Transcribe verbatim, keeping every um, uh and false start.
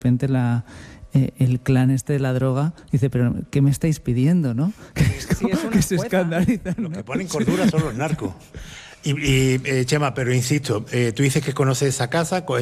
repente la... Eh, el clan este de la droga dice, pero ¿qué me estáis pidiendo, no? Que, es como, sí, es una que se jueza. escandalizan, ¿no? Los que ponen cordura son los narcos. Y, y eh, Chema, pero insisto, eh, tú dices que conoces esa casa,